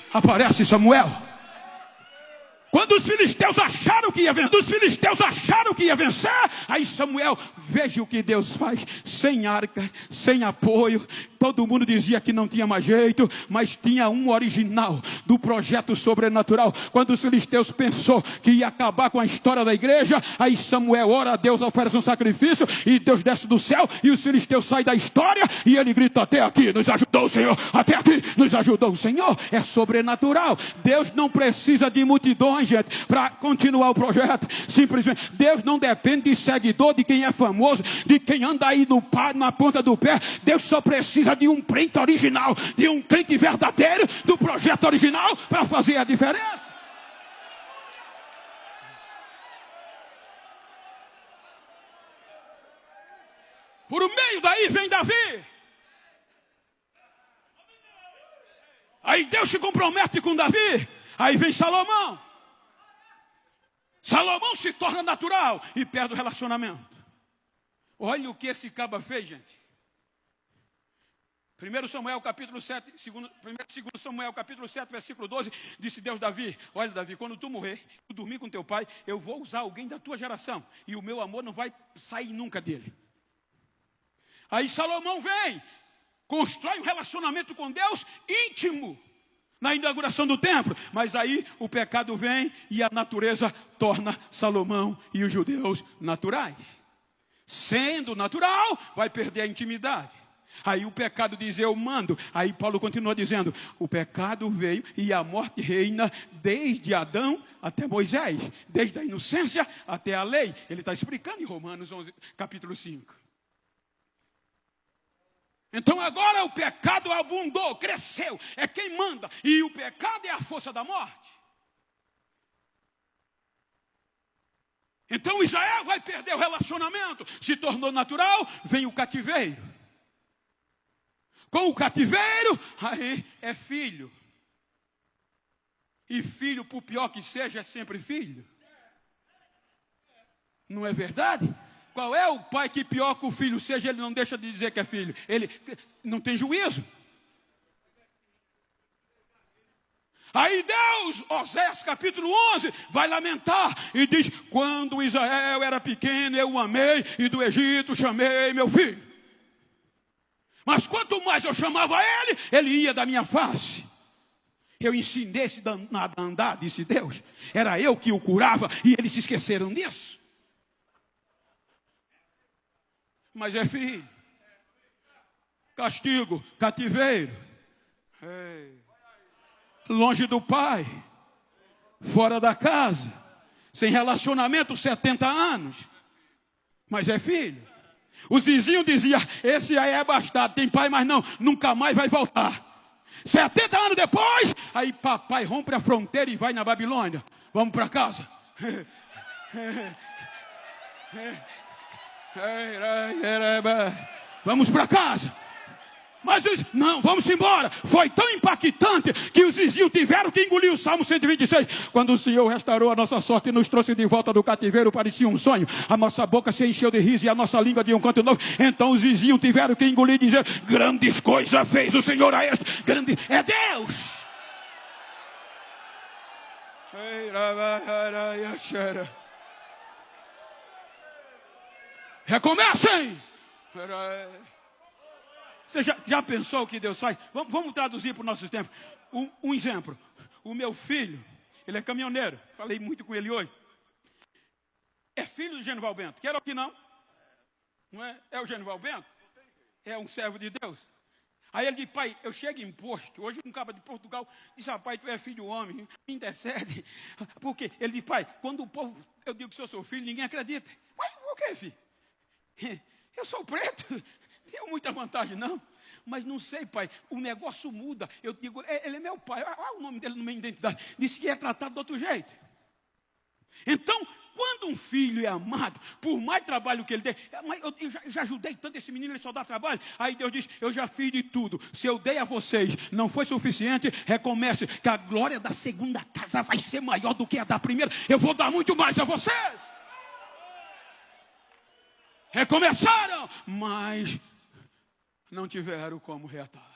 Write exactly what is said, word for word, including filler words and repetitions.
aparece Samuel. Quando os filisteus acharam que ia vencer, os filisteus acharam que ia vencer, aí Samuel, veja o que Deus faz, sem arca, sem apoio, todo mundo dizia que não tinha mais jeito, mas tinha um original do projeto sobrenatural. Quando os filisteus pensou que ia acabar com a história da igreja, aí Samuel ora a Deus, oferece um sacrifício, e Deus desce do céu, e os filisteus saem da história, e ele grita: até aqui nos ajudou o Senhor, até aqui nos ajudou o Senhor. É sobrenatural. Deus não precisa de multidões, gente, para continuar o projeto. Simplesmente, Deus não depende de seguidor, de quem é famoso, de quem anda aí no, na ponta do pé. Deus só precisa de um crente original, de um crente verdadeiro, do projeto original, para fazer a diferença. Por meio daí vem Davi. Aí Deus se compromete com Davi. Aí vem Salomão. Salomão se torna natural e perde o relacionamento. Olha o que esse caba fez, gente. primeiro Samuel capítulo sete, segundo, primeiro, segundo Samuel capítulo sete, versículo doze, disse Deus Davi: olha Davi, quando tu morrer, tu dormir com teu pai, eu vou usar alguém da tua geração, e o meu amor não vai sair nunca dele. Aí Salomão vem, constrói um relacionamento com Deus íntimo, na inauguração do templo, mas aí o pecado vem e a natureza torna Salomão e os judeus naturais. Sendo natural, vai perder a intimidade. Aí o pecado diz: eu mando. Aí Paulo continua dizendo: o pecado veio e a morte reina desde Adão até Moisés, desde a inocência até a lei. Ele está explicando em Romanos onze, capítulo cinco. Então agora o pecado abundou, cresceu, é quem manda, e o pecado é a força da morte. Então Israel vai perder o relacionamento, se tornou natural, vem o cativeiro. Com o cativeiro, aí é filho. E filho, por pior que seja, é sempre filho. Não é verdade? Qual é o pai que pior que o filho seja, ele não deixa de dizer que é filho? Ele não tem juízo. Aí Deus, Osés capítulo onze, vai lamentar e diz: quando Israel era pequeno, eu o amei, e do Egito chamei meu filho. Mas quanto mais eu chamava ele, ele ia da minha face. Eu ensinei esse danado a andar, disse Deus. Era eu que o curava, e eles se esqueceram disso. Mas é filho. Castigo, cativeiro. Ei. Longe do pai. Fora da casa. Sem relacionamento, setenta anos. Mas é filho. Os vizinhos diziam: esse aí é bastardo, tem pai, mas não, nunca mais vai voltar. setenta anos depois, aí papai rompe a fronteira e vai na Babilônia. Vamos para casa. Vamos para casa. Mas não, vamos embora. Foi tão impactante que os vizinhos tiveram que engolir o Salmo cento e vinte e seis. Quando o Senhor restaurou a nossa sorte e nos trouxe de volta do cativeiro, parecia um sonho. A nossa boca se encheu de riso e a nossa língua de um canto novo. Então os vizinhos tiveram que engolir e dizer: grandes coisas fez o Senhor a este. Grande é Deus. Recomecem. Você já, já pensou o que Deus faz? Vamos, vamos traduzir para o nosso tempo. Um, um exemplo. O meu filho, ele é caminhoneiro. Falei muito com ele hoje. É filho do Genival Bento. Quer ou que não? Não é? É o Genival Bento? É um servo de Deus. Aí ele diz: pai, eu chego em posto. Hoje um cara de Portugal disse: rapaz, tu é filho do homem, me intercede. Por quê? Ele diz: pai, quando o povo, eu digo que eu sou filho, ninguém acredita. Ué, o que, filho? Eu sou preto. Tenho muita vantagem, não. Mas não sei, pai, o negócio muda. Eu digo: ele é meu pai. Olha o nome dele na minha identidade. Disse que é tratado de outro jeito. Então, quando um filho é amado, por mais trabalho que ele dê, mas eu, eu, já, eu já ajudei tanto esse menino, ele só dá trabalho. Aí Deus diz: eu já fiz de tudo. Se eu dei a vocês, não foi suficiente, recomece, que a glória da segunda casa vai ser maior do que a da primeira. Eu vou dar muito mais a vocês. Recomeçaram, mas não tiveram como reatar.